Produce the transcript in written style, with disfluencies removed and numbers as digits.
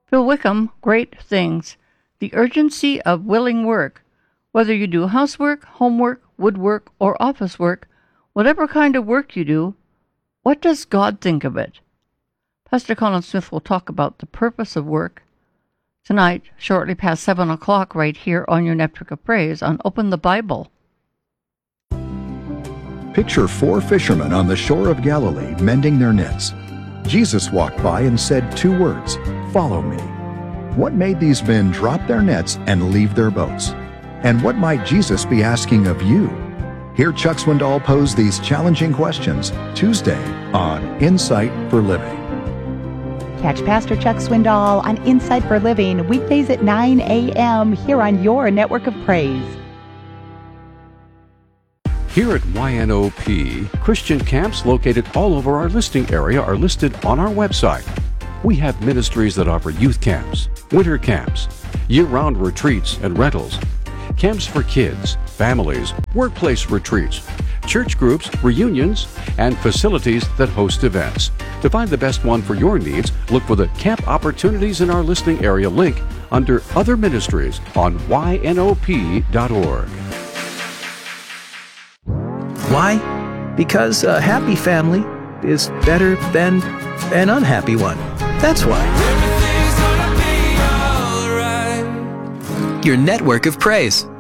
Phil Wickham, Great Things. The urgency of willing work. Whether you do housework, homework, woodwork, or office work, whatever kind of work you do, what does God think of it? Pastor Colin Smith will talk about the purpose of work tonight, shortly past 7 o'clock, right here on your Network of Praise on Open the Bible. Picture 4 fishermen on the shore of Galilee mending their nets. Jesus walked by and said 2 words, "Follow me." What made these men drop their nets and leave their boats? And what might Jesus be asking of you? Hear Chuck Swindoll pose these challenging questions Tuesday on Insight for Living. Catch Pastor Chuck Swindoll on Insight for Living weekdays at 9 a.m. here on your Network of Praise. Here at YNOP, Christian camps located all over our listing area are listed on our website. We have ministries that offer youth camps, winter camps, year-round retreats and rentals, camps for kids, families, workplace retreats, church groups, reunions, and facilities that host events. To find the best one for your needs, look for the Camp Opportunities in our listing area link under Other Ministries on ynop.org. Why? Because a happy family is better than an unhappy one. That's why. Your Network of Praise.